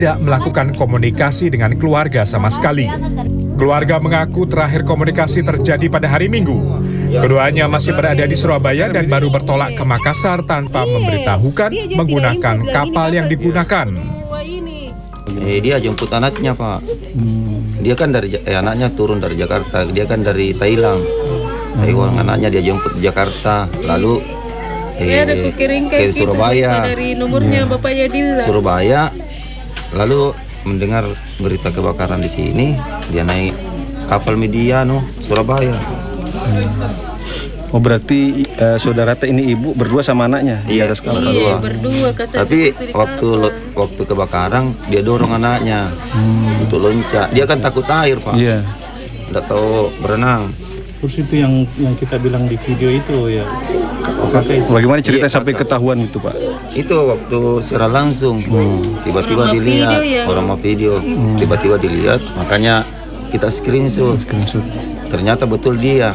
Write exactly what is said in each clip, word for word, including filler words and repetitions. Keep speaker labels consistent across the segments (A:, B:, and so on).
A: tidak melakukan komunikasi dengan keluarga sama sekali. Keluarga mengaku terakhir komunikasi terjadi pada hari Minggu. Keduanya masih berada di Surabaya dan baru bertolak ke Makassar tanpa memberitahukan menggunakan kapal yang digunakan.
B: Eh, dia jemput anaknya, Pak. Dia kan dari eh, anaknya turun dari Jakarta. Dia kan dari Thailand. Taiwan, anaknya dia jemput di Jakarta. Lalu eh, ke Surabaya.
C: Dari nomornya Bapak Yadilla.
B: Surabaya. Lalu mendengar berita kebakaran di sini, dia naik kapal Mediano Surabaya.
D: Oh, berarti uh, saudara teh ini ibu berdua sama anaknya?
B: Iya,
D: di atas kapal.
B: Iya,
C: berdua.
B: Tapi waktu lo, waktu kebakaran dia dorong anaknya hmm. untuk loncat. Dia kan takut air, Pak.
D: Iya.
B: Nggak tahu berenang.
E: Terus itu yang yang kita bilang di video itu ya.
D: Bagaimana cerita
B: iya,
D: sampai ketahuan itu, Pak?
B: Itu waktu secara langsung hmm. tiba-tiba
C: orang
B: dilihat
C: video ya.
B: orang mau video, hmm. tiba-tiba dilihat, makanya kita screenshot. screenshot. Ternyata betul dia.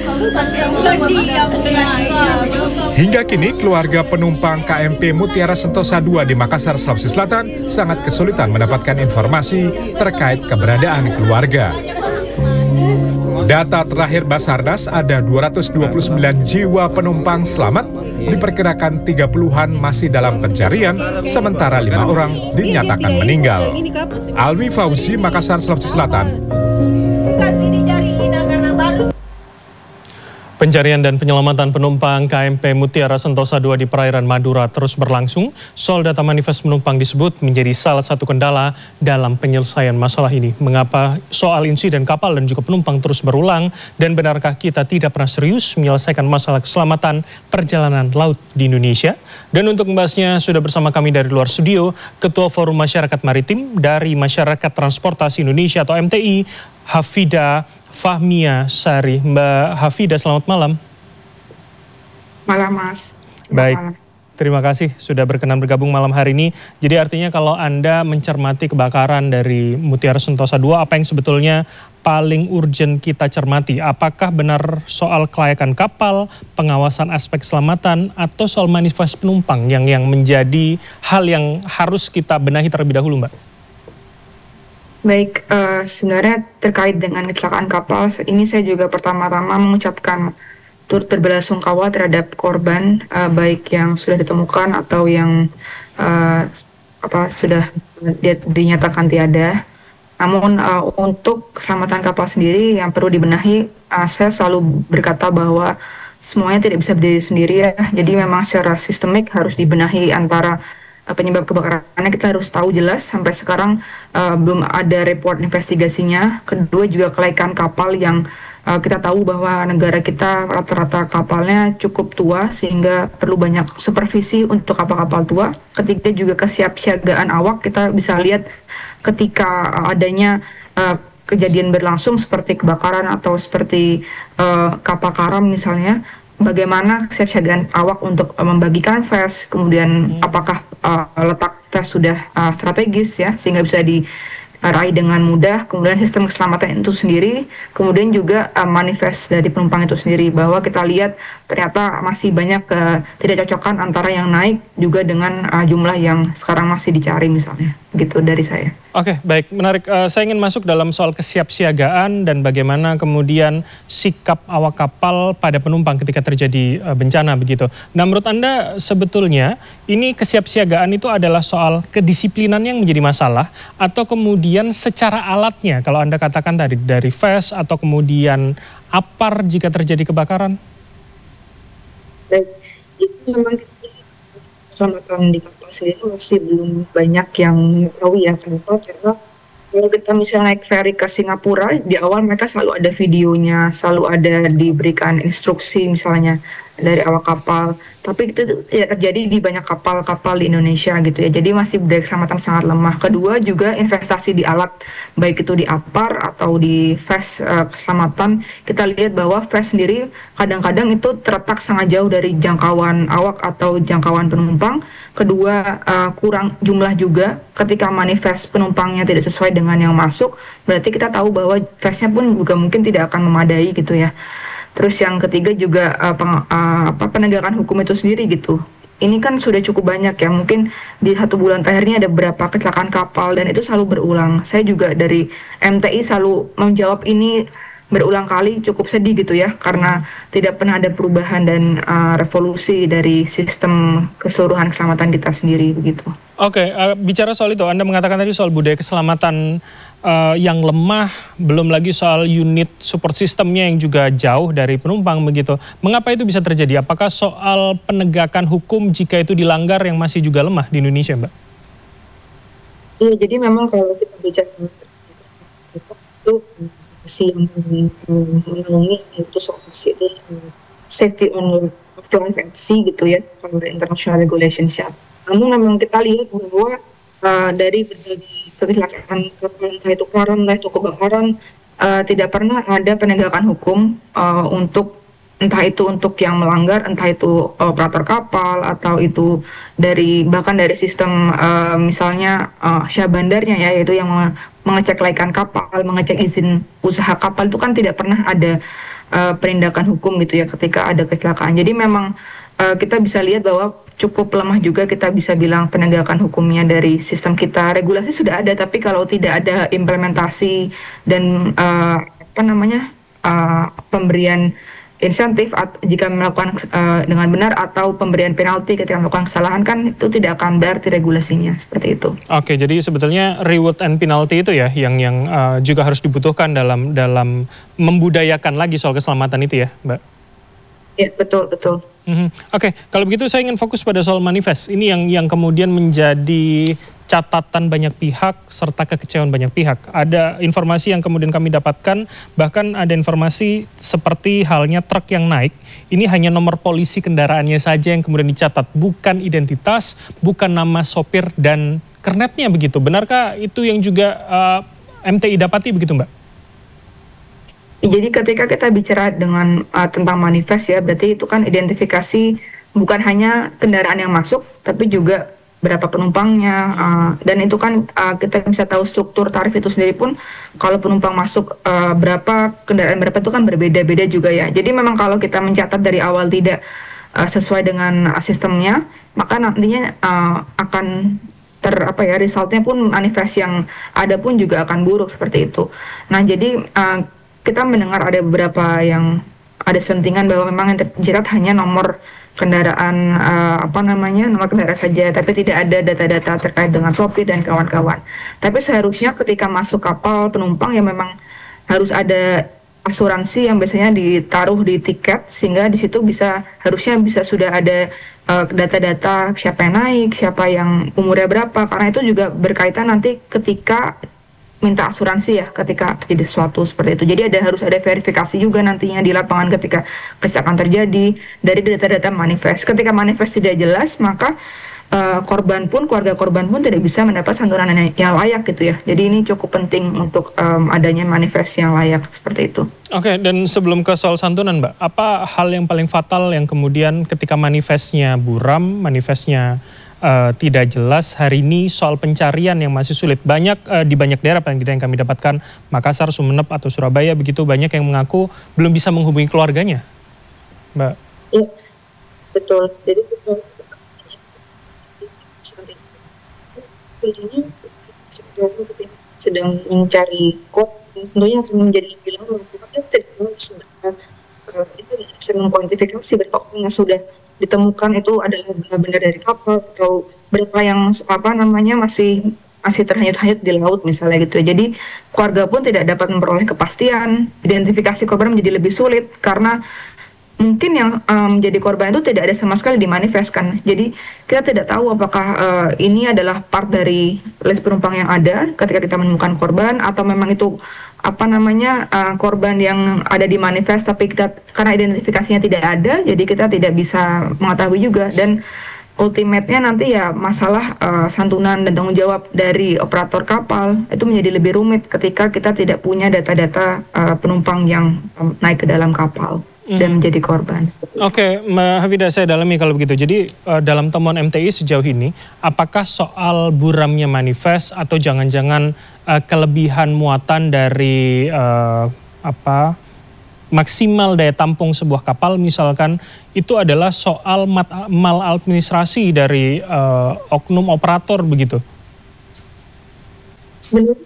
A: Hingga kini keluarga penumpang K M P Mutiara Sentosa dua di Makassar, Sulawesi Selatan sangat kesulitan mendapatkan informasi terkait keberadaan keluarga. Data terakhir Basarnas ada dua ratus dua puluh sembilan jiwa penumpang selamat, diperkirakan tiga puluhan masih dalam pencarian, sementara lima orang dinyatakan meninggal. Alwi Fauzi, Makassar, Sulawesi Selatan.
F: Pencarian dan penyelamatan penumpang K M P Mutiara Sentosa dua di perairan Madura terus berlangsung. Soal data manifest penumpang disebut menjadi salah satu kendala dalam penyelesaian masalah ini. Mengapa soal insiden kapal dan juga penumpang terus berulang, dan benarkah kita tidak pernah serius menyelesaikan masalah keselamatan perjalanan laut di Indonesia? Dan untuk membahasnya sudah bersama kami dari luar studio, Ketua Forum Masyarakat Maritim dari Masyarakat Transportasi Indonesia atau M T I, Hafida Fahmia Sari. Mbak Hafida, selamat malam.
G: Malam, Mas. Selamat
F: Baik,
G: malam.
F: Terima kasih sudah berkenan bergabung malam hari ini. Jadi artinya kalau Anda mencermati kebakaran dari Mutiara Sentosa dua, apa yang sebetulnya paling urgent kita cermati? Apakah benar soal kelayakan kapal, pengawasan aspek keselamatan, atau soal manifest penumpang yang yang menjadi hal yang harus kita benahi terlebih dahulu, Mbak?
G: Baik, uh, sebenarnya terkait dengan kecelakaan kapal, ini saya juga pertama-tama mengucapkan turut berbelasungkawa terhadap korban, uh, baik yang sudah ditemukan atau yang uh, apa sudah dinyatakan tiada. Namun uh, untuk keselamatan kapal sendiri yang perlu dibenahi, uh, saya selalu berkata bahwa semuanya tidak bisa berdiri sendiri ya. Jadi memang secara sistemik harus dibenahi antara penyebab kebakarannya, kita harus tahu jelas. Sampai sekarang uh, belum ada report investigasinya. Kedua juga kelaikan kapal yang uh, kita tahu bahwa negara kita rata-rata kapalnya cukup tua sehingga perlu banyak supervisi untuk kapal-kapal tua. Ketiga juga kesiapsiagaan awak. Kita bisa lihat ketika adanya uh, kejadian berlangsung seperti kebakaran atau seperti uh, kapal karam misalnya, bagaimana kesiapsiagaan awak untuk uh, membagikan vest, kemudian apakah uh, letak vest sudah uh, strategis ya sehingga bisa diraih dengan mudah, kemudian sistem keselamatan itu sendiri, kemudian juga uh, manifest dari penumpang itu sendiri, bahwa kita lihat ternyata masih banyak uh, tidak cocokan antara yang naik juga dengan uh, jumlah yang sekarang masih dicari misalnya, gitu dari saya.
F: Oke, baik, menarik. Uh, saya ingin masuk dalam soal kesiapsiagaan dan bagaimana kemudian sikap awak kapal pada penumpang ketika terjadi uh, bencana begitu. Nah, menurut Anda sebetulnya ini kesiapsiagaan itu adalah soal kedisiplinan yang menjadi masalah, atau kemudian secara alatnya, kalau Anda katakan tadi dari vest atau kemudian apar jika terjadi kebakaran?
G: Baik, itu memang keselamatan di kapal sendiri masih belum banyak yang mengetahui ya. Kenapa? Karena kalau kita misalnya naik ferry ke Singapura, di awal mereka selalu ada videonya, selalu ada diberikan instruksi misalnya dari awak kapal. Tapi itu tidak terjadi di banyak kapal-kapal di Indonesia gitu ya. Jadi masih budaya keselamatan sangat lemah. Kedua juga investasi di alat, baik itu di apar atau di vest uh, keselamatan. Kita lihat bahwa vest sendiri kadang-kadang itu terletak sangat jauh dari jangkauan awak atau jangkauan penumpang. Kedua uh, kurang jumlah juga. Ketika manifest penumpangnya tidak sesuai dengan yang masuk, berarti kita tahu bahwa vestnya pun juga mungkin tidak akan memadai gitu ya. Terus yang ketiga juga uh, peng, uh, apa, penegakan hukum itu sendiri gitu. ini kan sudah cukup banyak ya, mungkin di satu bulan terakhir ini ada beberapa kecelakaan kapal dan itu selalu berulang. Saya juga dari M T I selalu menjawab ini berulang kali, cukup sedih gitu ya, karena tidak pernah ada perubahan dan uh, revolusi dari sistem keseluruhan keselamatan kita sendiri begitu.
F: Oke, uh, bicara soal itu, Anda mengatakan tadi soal budaya keselamatan uh, yang lemah, belum lagi soal unit support sistemnya yang juga jauh dari penumpang begitu. Mengapa itu bisa terjadi? Apakah soal penegakan hukum jika itu dilanggar yang masih juga lemah di Indonesia, Mbak?
G: Iya, jadi memang kalau kita bicara itu si yang menaungi itu soal itu safety on life at sea gitu ya, kalau international regulations ya. Namun memang kita lihat bahwa uh, dari berbagai kecelakaan kapal, entah itu karam, entah itu kebakaran, uh, tidak pernah ada penegakan hukum uh, untuk entah itu untuk yang melanggar, entah itu operator kapal atau itu dari bahkan dari sistem uh, misalnya uh, syah bandarnya ya, yaitu yang mengecek kelaikan kapal, mengecek izin usaha kapal, itu kan tidak pernah ada uh, penindakan hukum gitu ya ketika ada kecelakaan. Jadi memang uh, kita bisa lihat bahwa cukup lemah juga kita bisa bilang penegakan hukumnya dari sistem kita. Regulasi sudah ada, tapi kalau tidak ada implementasi dan uh, apa namanya uh, pemberian insentif at, jika melakukan uh, dengan benar atau pemberian penalti ketika melakukan kesalahan, kan itu tidak akan berarti regulasinya seperti itu.
F: Oke, jadi sebetulnya reward and penalty itu ya yang yang uh, juga harus dibutuhkan dalam dalam membudayakan lagi soal keselamatan itu ya, Mbak.
G: Ya, betul, betul.
F: Mm-hmm. Oke, kalau begitu saya ingin fokus pada soal manifest. Ini yang yang kemudian menjadi catatan banyak pihak serta kekecewaan banyak pihak. Ada informasi yang kemudian kami dapatkan, bahkan ada informasi seperti halnya truk yang naik, ini hanya nomor polisi kendaraannya saja yang kemudian dicatat, bukan identitas, bukan nama sopir dan kernetnya begitu. Benarkah itu yang juga uh, M T I dapati begitu, Mbak?
G: Jadi ketika kita bicara dengan uh, tentang manifest ya, berarti itu kan identifikasi bukan hanya kendaraan yang masuk, tapi juga berapa penumpangnya, uh, dan itu kan uh, kita bisa tahu struktur tarif itu sendiri pun kalau penumpang masuk uh, berapa, kendaraan berapa itu kan berbeda-beda juga ya. Jadi memang kalau kita mencatat dari awal tidak uh, sesuai dengan uh, sistemnya, maka nantinya uh, akan ter apa ya resultnya pun manifest yang ada pun juga akan buruk seperti itu. Nah jadi uh, kita mendengar ada beberapa yang ada sentingan bahwa memang yang terjerat hanya nomor kendaraan uh, apa namanya nomor kendaraan saja, tapi tidak ada data-data terkait dengan sopir dan kawan-kawan. Tapi seharusnya ketika masuk kapal penumpang ya memang harus ada asuransi yang biasanya ditaruh di tiket, sehingga di situ bisa harusnya bisa sudah ada uh, data-data siapa yang naik, siapa yang umurnya berapa, karena itu juga berkaitan nanti ketika minta asuransi ya ketika terjadi sesuatu seperti itu. Jadi ada harus ada verifikasi juga nantinya di lapangan ketika kecelakaan terjadi dari data-data manifest. Ketika manifest tidak jelas, maka uh, korban pun, keluarga korban pun tidak bisa mendapat santunan yang layak gitu ya. Jadi ini cukup penting untuk um, adanya manifest yang layak seperti itu.
F: Oke, dan sebelum ke soal santunan, Mbak, apa hal yang paling fatal yang kemudian ketika manifestnya buram, manifestnya Uh, tidak jelas hari ini soal pencarian yang masih sulit. Banyak uh, di banyak daerah paling tidak yang kami dapatkan, Makassar, Sumeneb atau Surabaya begitu, banyak yang mengaku belum bisa menghubungi keluarganya, Mbak.
G: Iya, betul. Jadi kita tentunya sedang mencari kod, tentunya akan menjadi lebih lama. Kita tidak bisa itu bisa mengkuantifikasi berapa orang yang sudah ditemukan itu adalah benar-benar dari kapal atau berapa yang apa namanya masih masih terhanyut-hanyut di laut misalnya gitu ya. Jadi keluarga pun tidak dapat memperoleh kepastian, identifikasi korban menjadi lebih sulit karena mungkin yang um, menjadi korban itu tidak ada sama sekali dimanifestkan. Jadi kita tidak tahu apakah uh, ini adalah part dari list penumpang yang ada ketika kita menemukan korban, atau memang itu apa namanya uh, korban yang ada di manifest tapi kita karena identifikasinya tidak ada, jadi kita tidak bisa mengetahui juga. Dan ultimate-nya nanti ya masalah uh, santunan dan tanggung jawab dari operator kapal itu menjadi lebih rumit ketika kita tidak punya data-data uh, penumpang yang um, naik ke dalam kapal dan menjadi korban.
F: Oke, Mbak Hafida, saya dalami kalau begitu. Jadi uh, dalam temuan M T I sejauh ini, apakah soal buramnya manifest atau jangan-jangan uh, kelebihan muatan dari uh, apa maksimal daya tampung sebuah kapal misalkan itu adalah soal mat- maladministrasi dari uh, oknum operator begitu.
G: Menurut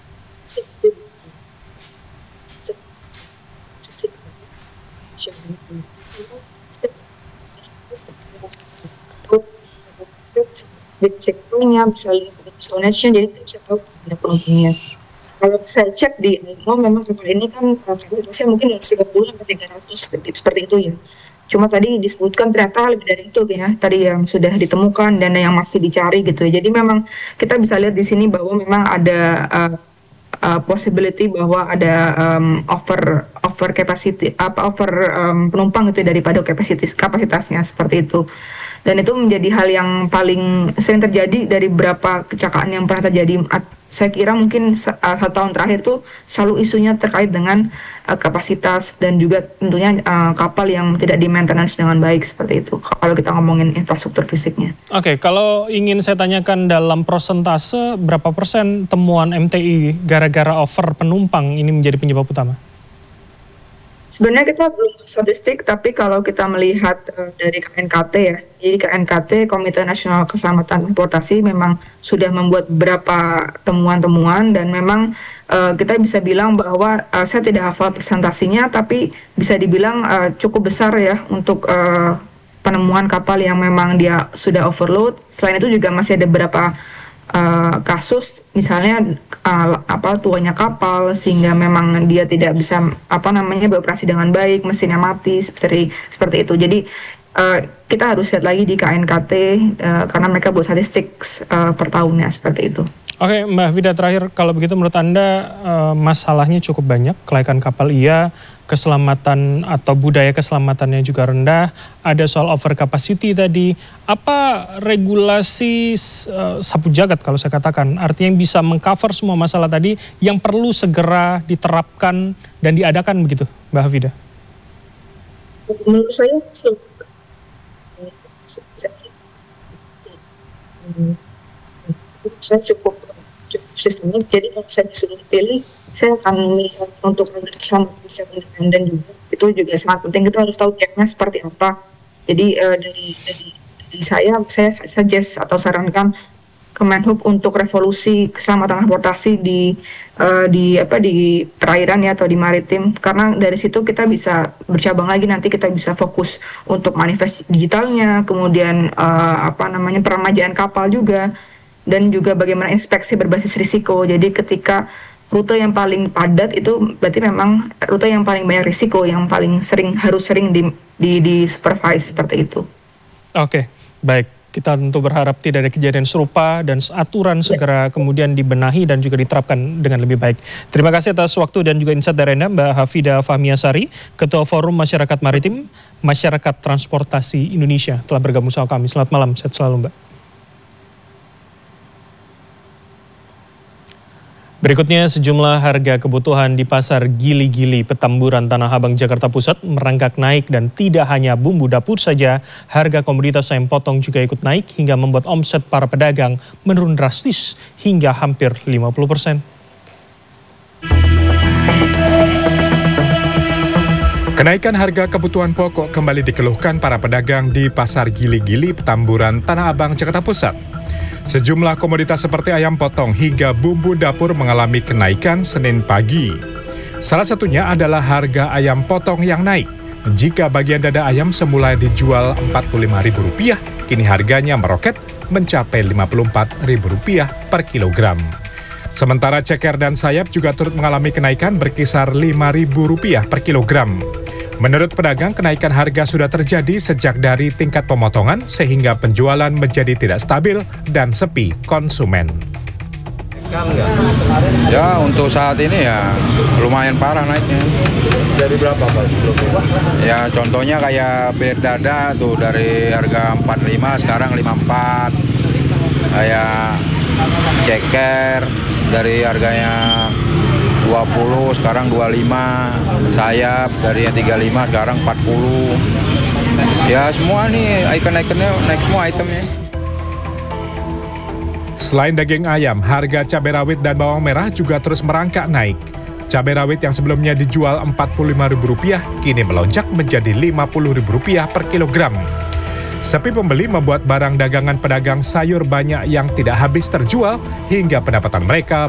G: checkpointnya bisa lihat tonnage-nya, jadi kita bisa tahu ada penumpangnya. Kalau saya cek di I M O memang kapal ini kan kapasitasnya mungkin dari tiga puluh sampai tiga ratus seperti, seperti itu ya. Cuma tadi disebutkan ternyata lebih dari itu ya, tadi yang sudah ditemukan dan yang masih dicari gitu. Jadi memang kita bisa lihat di sini bahwa memang ada uh, uh, possibility bahwa ada um, over over capacity apa over um, penumpang itu daripada kapasitas kapasitasnya seperti itu. Dan itu menjadi hal yang paling sering terjadi dari beberapa kecelakaan yang pernah terjadi. Saya kira mungkin uh, satu tahun terakhir tuh selalu isunya terkait dengan uh, kapasitas dan juga tentunya uh, kapal yang tidak di maintenance dengan baik seperti itu. Kalau kita ngomongin infrastruktur fisiknya.
F: Oke, kalau ingin saya tanyakan dalam persentase berapa persen temuan M T I gara-gara over penumpang ini menjadi penyebab utama?
G: Sebenarnya kita belum statistik, tapi kalau kita melihat uh, dari K N K T ya, jadi K N K T, Komite Nasional Keselamatan Transportasi memang sudah membuat beberapa temuan-temuan dan memang uh, kita bisa bilang bahwa uh, saya tidak hafal presentasinya, tapi bisa dibilang uh, cukup besar ya untuk uh, penemuan kapal yang memang dia sudah overload. Selain itu juga masih ada beberapa Uh, kasus misalnya uh, apa tuanya kapal sehingga memang dia tidak bisa apa namanya beroperasi dengan baik, mesinnya mati seperti seperti itu. Jadi uh, kita harus lihat lagi di K N K T uh, karena mereka buat statistik uh, per tahunnya seperti itu.
F: Oke, Mbak Hafida, terakhir kalau begitu menurut Anda uh, masalahnya cukup banyak, kelaikan kapal iya, keselamatan atau budaya keselamatannya juga rendah, ada soal over capacity tadi. Apa regulasi uh, sapu jagat kalau saya katakan, artinya yang bisa mengcover semua masalah tadi yang perlu segera diterapkan dan diadakan begitu, Mbak Hafida?
G: Menurut saya, saya cukup cukup sistemik. Jadi kalau saya disuruh pilih, saya akan melihat untuk keselamatan secara independen juga. Itu juga sangat penting. Kita harus tahu gapnya seperti apa. Jadi uh, dari, dari dari saya, saya suggest atau sarankan Kemenhub untuk revolusi keselamatan transportasi di uh, di apa di perairan ya atau di maritim, karena dari situ kita bisa bercabang lagi, nanti kita bisa fokus untuk manifest digitalnya, kemudian uh, apa namanya peremajaan kapal juga, dan juga bagaimana inspeksi berbasis risiko. Jadi ketika rute yang paling padat itu berarti memang rute yang paling banyak risiko, yang paling sering harus sering di di, di supervise seperti itu.
F: Oke, baik. Kita tentu berharap tidak ada kejadian serupa dan aturan segera kemudian dibenahi dan juga diterapkan dengan lebih baik. Terima kasih atas waktu dan juga insight dari Anda, Mbak Hafida Fahmiasari, Ketua Forum Masyarakat Maritim, Masyarakat Transportasi Indonesia, telah bergabung sama kami. Selamat malam, sehat selalu, Mbak. Berikutnya, sejumlah harga kebutuhan di Pasar Gili-Gili Petamburan Tanah Abang Jakarta Pusat merangkak naik, dan tidak hanya bumbu dapur saja, harga komoditas ayam potong juga ikut naik hingga membuat omset para pedagang menurun drastis hingga hampir lima puluh persen.
A: Kenaikan harga kebutuhan pokok kembali dikeluhkan para pedagang di Pasar Gili-Gili Petamburan Tanah Abang Jakarta Pusat. Sejumlah komoditas seperti ayam potong hingga bumbu dapur mengalami kenaikan Senin pagi. Salah satunya adalah harga ayam potong yang naik. Jika bagian dada ayam semula dijual empat puluh lima ribu rupiah, kini harganya meroket mencapai lima puluh empat ribu rupiah per kilogram. Sementara ceker dan sayap juga turut mengalami kenaikan berkisar lima ribu rupiah per kilogram. Menurut pedagang, kenaikan harga sudah terjadi sejak dari tingkat pemotongan sehingga penjualan menjadi tidak stabil dan sepi konsumen.
H: Ya, untuk saat ini ya lumayan parah naiknya.
D: Dari berapa Pak sebelumnya?
H: Ya, contohnya kayak belet dada tuh dari harga empat puluh lima sekarang lima puluh empat. Kayak ceker dari harganya dua puluh sekarang dua puluh lima, sayap dari yang tiga puluh lima sekarang empat puluh. Ya semua nih ikan-ikannya naik semua itemnya.
A: Selain daging ayam, harga cabai rawit dan bawang merah juga terus merangkak naik. Cabai rawit yang sebelumnya dijual empat puluh lima ribu rupiah kini melonjak menjadi lima puluh ribu rupiah per kilogram. Sepi pembeli membuat barang dagangan pedagang sayur banyak yang tidak habis terjual hingga pendapatan mereka